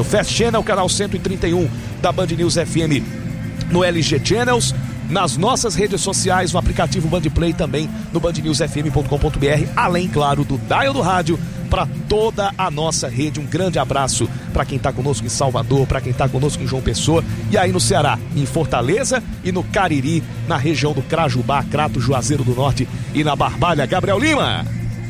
no Fast Channel, canal 131 da Band News FM, no LG Channels, nas nossas redes sociais, no aplicativo Bandplay, também no bandnewsfm.com.br, além, claro, do dial do rádio para toda a nossa rede. Um grande abraço para quem está conosco em Salvador, para quem está conosco em João Pessoa, e aí no Ceará, em Fortaleza e no Cariri, na região do Crajubá, Crato, Juazeiro do Norte e na Barbalha. Gabriel Lima.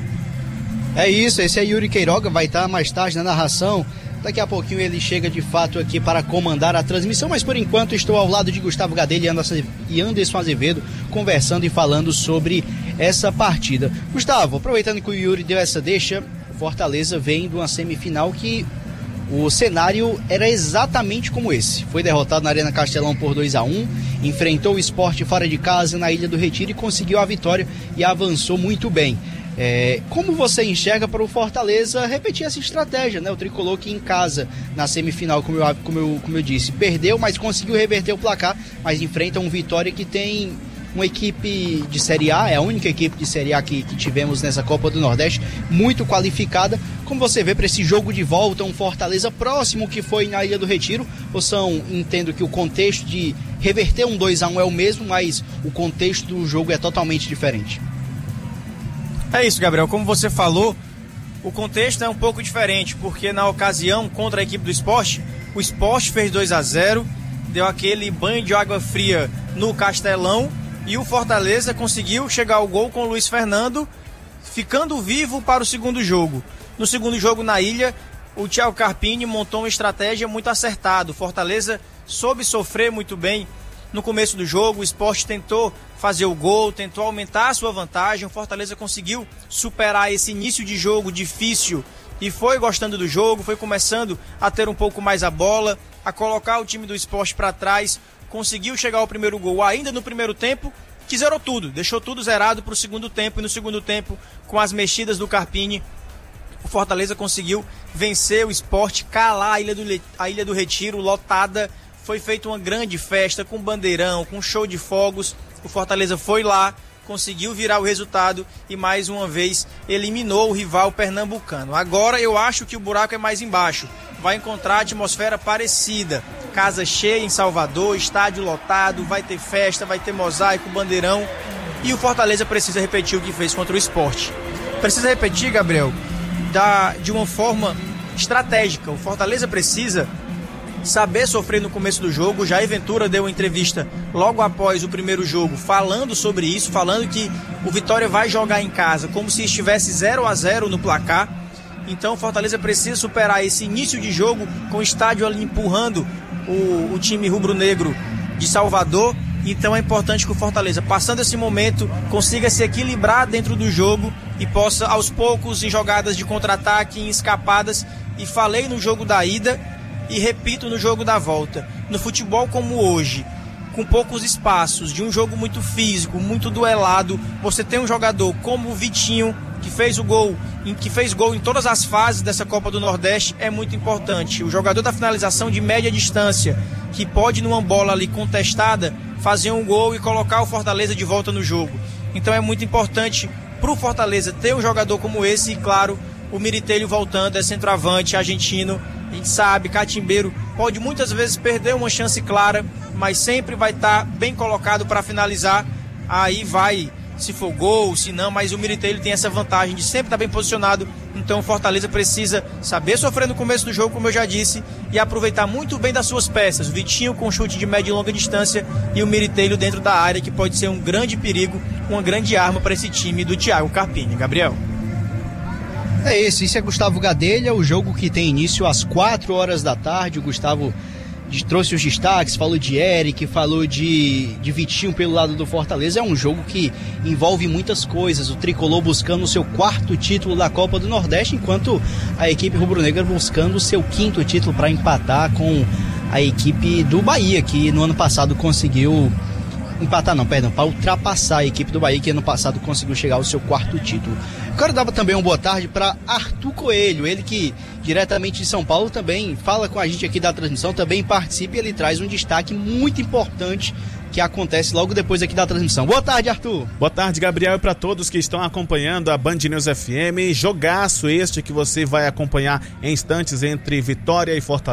É isso, esse é Yuri Queiroga, vai estar mais tarde na narração. Daqui a pouquinho ele chega de fato aqui para comandar a transmissão, mas por enquanto estou ao lado de Gustavo Gadelha e Anderson Azevedo, conversando e falando sobre essa partida. Gustavo, aproveitando que o Yuri deu essa deixa, o Fortaleza vem de uma semifinal que o cenário era exatamente como esse. Foi derrotado na Arena Castelão por 2-1, enfrentou o Sport fora de casa na Ilha do Retiro e conseguiu a vitória e avançou muito bem. Como você enxerga para o Fortaleza repetir essa estratégia, né? O tricolor que em casa, na semifinal, como eu disse, perdeu, mas conseguiu reverter o placar, mas enfrenta um Vitória que tem uma equipe de Série A, é a única equipe de Série A que tivemos nessa Copa do Nordeste, muito qualificada. Como você vê para esse jogo de volta, um Fortaleza próximo que foi na Ilha do Retiro, entendo que o contexto de reverter um 2-1 é o mesmo, mas o contexto do jogo é totalmente diferente. É isso, Gabriel, como você falou, o contexto é um pouco diferente, porque na ocasião contra a equipe do Sport, o Sport fez 2-0, deu aquele banho de água fria no Castelão e o Fortaleza conseguiu chegar ao gol com o Luiz Fernando, ficando vivo para o segundo jogo. No segundo jogo na Ilha, o Thiago Carpini montou uma estratégia muito acertada, o Fortaleza soube sofrer muito bem. No começo do jogo, o Sport tentou fazer o gol, tentou aumentar a sua vantagem. O Fortaleza conseguiu superar esse início de jogo difícil e foi gostando do jogo, foi começando a ter um pouco mais a bola, a colocar o time do Sport para trás, conseguiu chegar ao primeiro gol ainda no primeiro tempo, que zerou tudo, deixou tudo zerado para o segundo tempo. E no segundo tempo, com as mexidas do Carpini, o Fortaleza conseguiu vencer o Sport, calar a Ilha do Retiro lotada. Foi feita uma grande festa com bandeirão, com show de fogos. O Fortaleza foi lá, conseguiu virar o resultado e mais uma vez eliminou o rival pernambucano. Agora eu acho que o buraco é mais embaixo. Vai encontrar atmosfera parecida. Casa cheia em Salvador, estádio lotado, vai ter festa, vai ter mosaico, bandeirão. E o Fortaleza precisa repetir o que fez contra o Sport. Precisa repetir, Gabriel, de uma forma estratégica. O Fortaleza precisa saber sofrer no começo do jogo. Jair Ventura deu uma entrevista logo após o primeiro jogo falando sobre isso, falando que o Vitória vai jogar em casa como se estivesse 0-0 no placar. Então o Fortaleza precisa superar esse início de jogo com o estádio ali empurrando o time rubro-negro de Salvador. Então é importante que o Fortaleza, passando esse momento, consiga se equilibrar dentro do jogo e possa aos poucos, em jogadas de contra-ataque, em escapadas. E falei no jogo da ida e repito no jogo da volta, no futebol como hoje, com poucos espaços, de um jogo muito físico, muito duelado, você tem um jogador como o Vitinho, que fez gol em todas as fases dessa Copa do Nordeste, é muito importante. O jogador da finalização de média distância, que pode numa bola ali contestada, fazer um gol e colocar o Fortaleza de volta no jogo. Então é muito importante para o Fortaleza ter um jogador como esse e, claro, o Miritelli voltando, é centroavante argentino. A gente sabe, Catimbeiro pode muitas vezes perder uma chance clara, mas sempre vai estar bem colocado para finalizar. Aí vai, se for gol, se não, mas o Miritelli tem essa vantagem de sempre estar bem posicionado. Então o Fortaleza precisa saber sofrer no começo do jogo, como eu já disse, e aproveitar muito bem das suas peças. O Vitinho com chute de média e longa distância e o Miritelli dentro da área, que pode ser um grande perigo, uma grande arma para esse time do Thiago Carpini. Gabriel. É isso é Gustavo Gadelha, o jogo que tem início às 4 horas da tarde. O Gustavo trouxe os destaques, falou de Eric, falou de Vitinho pelo lado do Fortaleza. É um jogo que envolve muitas coisas, o tricolor buscando o seu 4º título da Copa do Nordeste, enquanto a equipe rubro-negra buscando o seu 5º título para empatar com a equipe do Bahia, que no ano passado conseguiu para ultrapassar a equipe do Bahia, que ano passado conseguiu chegar ao seu 4º título. Eu quero dar também uma boa tarde para Arthur Coelho, ele que diretamente de São Paulo também fala com a gente aqui da transmissão, também participa e ele traz um destaque muito importante que acontece logo depois aqui da transmissão. Boa tarde, Arthur. Boa tarde, Gabriel, e para todos que estão acompanhando a Band News FM. Jogaço este que você vai acompanhar em instantes entre Vitória e Fortaleza.